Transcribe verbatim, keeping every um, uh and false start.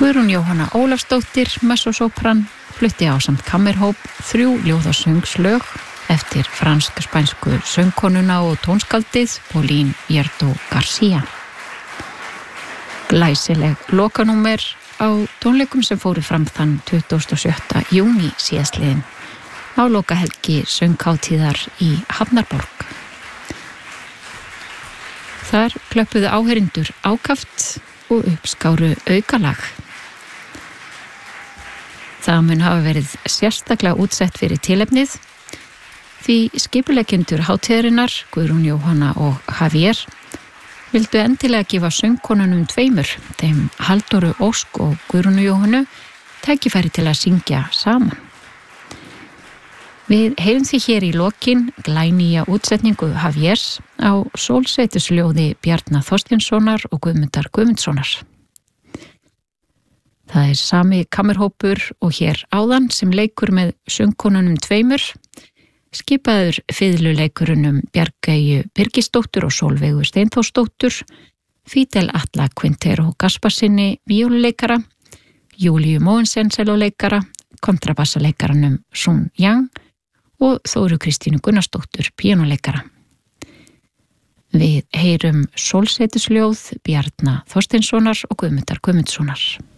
Guðrún Jóhanna Ólafsdóttir, mezzosópran, flutti ásamt kammerhóp þrjú ljóðasöngslög eftir fransk-spænsku söngkonuna og tónskaldið Pauline Hierto García. Glæsileg lokanúmer á tónleikum sem fóru fram þann tuttugasta og sjötta júní síðastliðinn á lokahelgi sönghátíðar í Hafnarborg. Þar klöppuðu áheyrendur ákaft og uppskáru aukalag. Það mun hafa verið sérstaklega útsett fyrir tilefnið því skipuleggjendur hátíðarinnar, Guðrún Jóhanna og Javier, vildu endilega gefa söngkonunum tveimur, þeim Halldóru Ósk og Guðrúnu Jóhannu, tækifæri til að syngja saman. Við heyrum því hér í lokin glænýja útsetningu Javiers á sólsveitursljóði Bjarna Þorsteinssonar og Guðmundar Guðmundssonar. Það er sami kammerhópur og hér áðan sem leikur með söngkonunum tveimur, skipaður fiðluleikurunum Bjargeyju Birgisdóttur og Sólveigu Steinþórsdóttur, Fidel Atla Quintero Gasparsinni víóluleikara, Júlíu Mogensen celloleikara, kontrabassaleikaranum Sun Yang og Þóru Kristínu Gunnarsdóttur píanóleikara. Við heyrum sólsveitursljóð Bjarna Þorsteinssonar og Guðmundar Guðmundssonar.